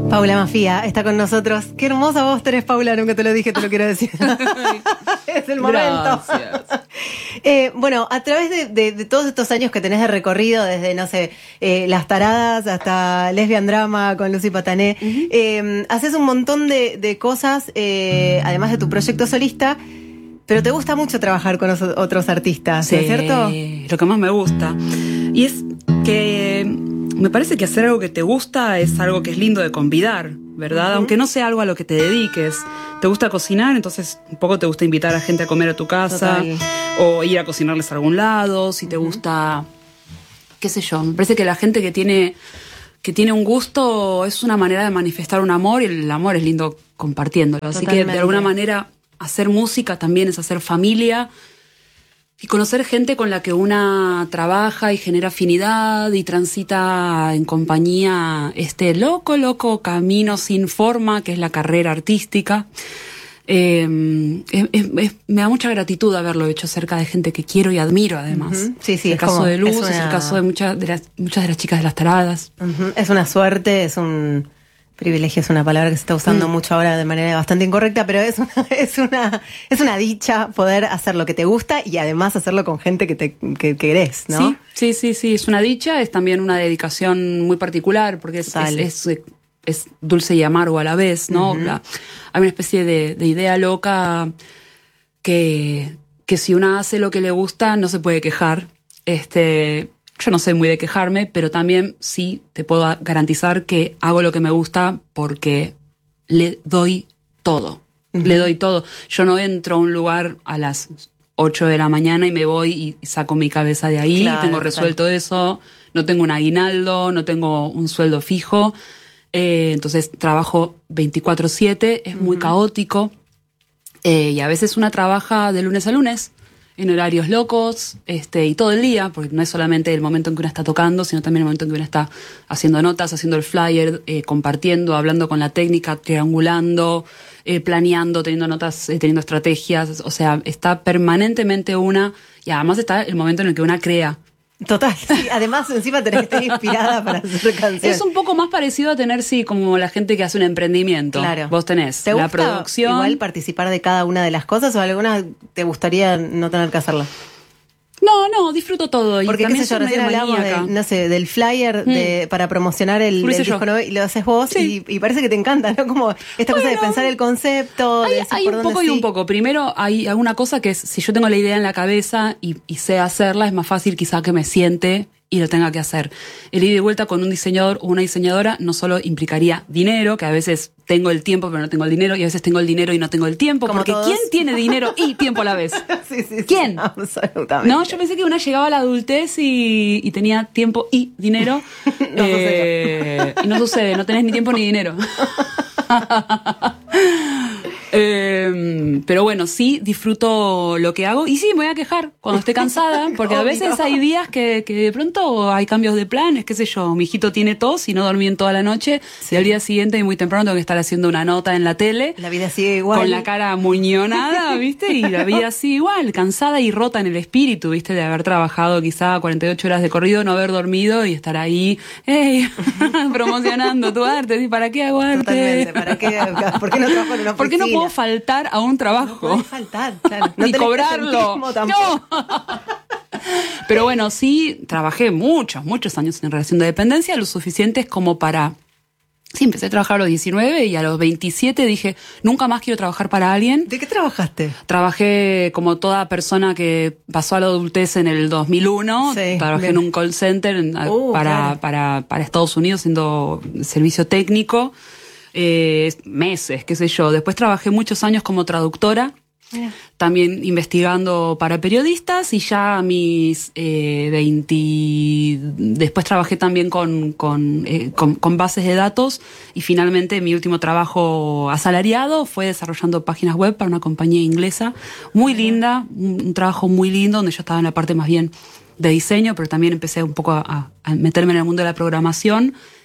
Paula Mafía está con nosotros. Qué hermosa voz tenés, Paula, nunca te lo dije, te lo quiero decir. Es el momento. Gracias. Bueno, a través de todos estos años que tenés de recorrido, desde, no sé, Las Taradas hasta Lesbian Drama con Lucy Patané, haces un montón de cosas, además de tu proyecto solista, pero te gusta mucho trabajar con otros artistas, Sí, ¿no es cierto? lo que más me gusta. Y es que me parece que hacer algo que te gusta es algo que es lindo de convidar, ¿verdad? Aunque no sea algo a lo que te dediques. Te gusta cocinar, entonces un poco te gusta invitar a gente a comer a tu casa. Total. O ir a cocinarles a algún lado. Si te gusta, qué sé yo, me parece que la gente que tiene un gusto es una manera de manifestar un amor, y el amor es lindo compartiéndolo. Así que de alguna manera hacer música también es hacer familia y conocer gente con la que una trabaja y genera afinidad y transita en compañía este loco camino sin forma que es la carrera artística. Me da mucha gratitud haberlo hecho cerca de gente que quiero y admiro, además. Sí, el caso de Luz, es el caso de muchas de las chicas de Las Taradas. Es una suerte, es un privilegio, es una palabra que se está usando mucho ahora de manera bastante incorrecta, pero es una dicha poder hacer lo que te gusta y además hacerlo con gente que querés, ¿no? Sí, es una dicha, es también una dedicación muy particular, porque es dulce y amargo a la vez, ¿no? Hay una especie de idea loca que si una hace lo que le gusta no se puede quejar. Yo no soy muy de quejarme, pero también sí te puedo garantizar que hago lo que me gusta porque le doy todo. Le doy todo. Yo no entro a un lugar a las 8 de la mañana y me voy y saco mi cabeza de ahí. Claro, tengo resuelto eso. No tengo un aguinaldo, no tengo un sueldo fijo. Entonces trabajo 24/7, es muy caótico. Y a veces una trabaja de lunes a lunes, en horarios locos, y todo el día, porque no es solamente el momento en que uno está tocando, sino también el momento en que uno está haciendo notas, haciendo el flyer, compartiendo, hablando con la técnica, triangulando, planeando, teniendo notas, teniendo estrategias. O sea, está permanentemente y además está el momento en el que una crea. Total, sí. Además, encima tenés que estar inspirada para hacer canciones. Es un poco más parecido a tener, como la gente que hace un emprendimiento. Claro. Vos tenés ¿Te la gusta producción. igual participar de cada una de las cosas o alguna te gustaría no tener que hacerla? No, disfruto todo. Porque, y también qué sé yo, recién hablábamos del flyer para promocionar el disco nuevo, y lo haces vos, y parece que te encanta, ¿no? Como esta cosa de pensar el concepto. Hay un poco y un poco. Primero, hay alguna cosa que es, si yo tengo la idea en la cabeza y sé hacerla, es más fácil quizá que me siente y lo tenga que hacer. El ida y vuelta con un diseñador o una diseñadora no solo implicaría dinero, que a veces tengo el tiempo pero no tengo el dinero, y a veces tengo el dinero y no tengo el tiempo, como porque todos. ¿Quién tiene dinero y tiempo a la vez? Sí, ¿Quién? Absolutamente. No, yo pensé que una llegaba a la adultez y tenía tiempo y dinero. Y no sucede, no tenés ni tiempo ni dinero. Pero bueno, sí disfruto lo que hago y sí me voy a quejar cuando esté cansada, porque a veces hay días que de pronto hay cambios de planes, qué sé yo, mi hijito tiene tos y no dormí en toda la noche, y al día siguiente y muy temprano tengo que estar haciendo una nota en la tele, la vida sigue igual, con la cara muñonada, ¿viste? Y la vida sigue igual, cansada y rota en el espíritu, ¿viste? De haber trabajado quizá 48 horas de corrido, no haber dormido y estar ahí, promocionando tu arte. ¿Para qué hago arte? Totalmente, ¿para qué? ¿Por qué no trabajo en una oficina? ¿Por qué no puedo faltar a un trabajo? No podés faltar, claro. No ni cobrarlo. No. Pero bueno, sí, trabajé muchos años en relación de dependencia, lo suficientes como para... Sí, empecé a trabajar a los 19 y a los 27 dije, nunca más quiero trabajar para alguien. ¿De qué trabajaste? Trabajé como toda persona que pasó a la adultez en el 2001. Sí, trabajé en un call center para Estados Unidos haciendo servicio técnico. Meses, qué sé yo. Después trabajé muchos años como traductora. Yeah. También investigando para periodistas, y ya a mis 20... Después trabajé también con bases de datos, y finalmente mi último trabajo asalariado fue desarrollando páginas web para una compañía inglesa muy linda, un trabajo muy lindo donde yo estaba en la parte más bien de diseño, pero también empecé un poco a meterme en el mundo de la programación.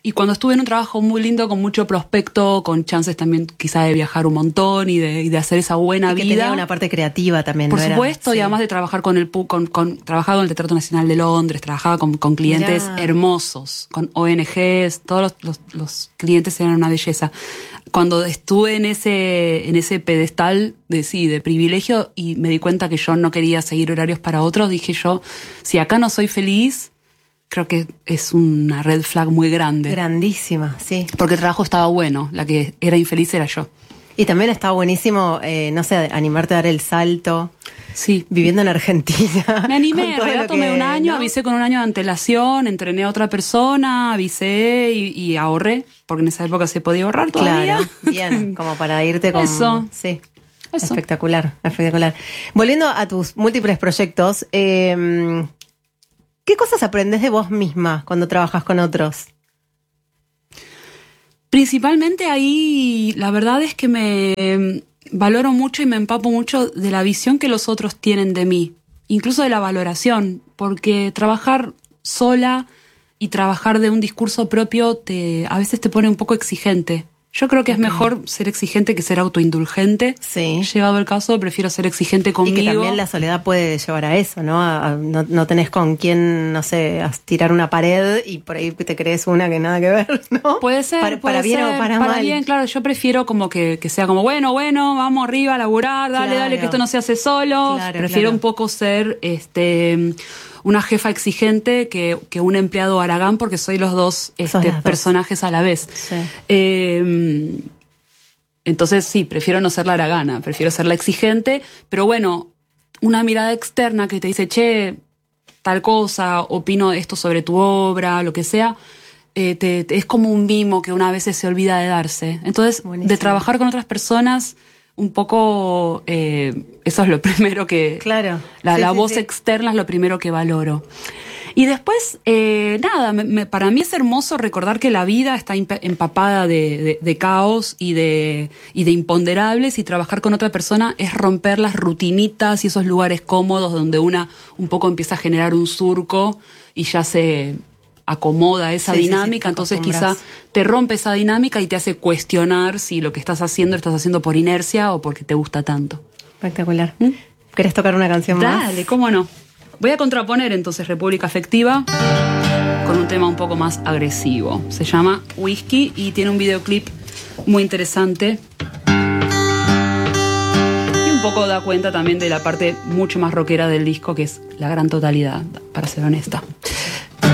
Y cuando estuve en un trabajo muy lindo, con mucho prospecto, con chances también quizá de viajar un montón y de hacer esa buena y que vida. Tenía una parte creativa también. Por supuesto, y además de trabajar trabajaba en el Teatro Nacional de Londres, trabajaba con clientes hermosos, con ONGs, todos los clientes eran una belleza. Cuando estuve en ese pedestal de privilegio y me di cuenta que yo no quería seguir horarios para otros, dije yo, si acá no soy feliz, creo que es una red flag muy grande. Grandísima, sí. Porque el trabajo estaba bueno, la que era infeliz era yo. Y también estaba buenísimo, no sé, animarte a dar el salto. Sí. Viviendo en Argentina. Me animé, tomé un año, ¿no? Avisé con un año de antelación, entrené a otra persona, avisé y ahorré, porque en esa época se podía ahorrar todavía. Claro, bien, como para irte con... Eso. Sí. Eso. Espectacular, espectacular. Volviendo a tus múltiples proyectos, ¿qué cosas aprendes de vos misma cuando trabajas con otros? Principalmente ahí, la verdad es que me valoro mucho y me empapo mucho de la visión que los otros tienen de mí, incluso de la valoración, porque trabajar sola y trabajar de un discurso propio a veces te pone un poco exigente. Yo creo que es mejor ser exigente que ser autoindulgente. Sí. Llegado el caso, prefiero ser exigente conmigo. Y que también la soledad puede llevar a eso, ¿no? No tenés con quién, no sé, a tirar una pared y por ahí te crees una que nada que ver, ¿no? Puede ser. Para bien o para mal. Para bien, claro. Yo prefiero como que sea como, bueno, vamos arriba a laburar, dale, que esto no se hace solo. Prefiero un poco ser una jefa exigente que un empleado haragán, porque soy los dos personajes a la vez. Sí. Entonces sí, prefiero no ser la haragana, prefiero ser la exigente, pero bueno, una mirada externa que te dice, che, tal cosa, opino esto sobre tu obra, lo que sea, es como un mimo que una vez se olvida de darse. Entonces, buenísimo. De trabajar con otras personas, un poco, eso es lo primero que... Claro. La voz externa es lo primero que valoro. Y después, para mí es hermoso recordar que la vida está empapada de caos y de imponderables, y trabajar con otra persona es romper las rutinitas y esos lugares cómodos donde una un poco empieza a generar un surco y ya se acomoda esa dinámica, entonces quizá te rompe esa dinámica y te hace cuestionar si lo que estás haciendo por inercia o porque te gusta tanto. Espectacular. ¿Querés tocar una canción más? Dale, cómo no. Voy a contraponer entonces República Afectiva con un tema un poco más agresivo. Se llama Whisky y tiene un videoclip muy interesante. Y un poco da cuenta también de la parte mucho más rockera del disco, que es la gran totalidad, para ser honesta.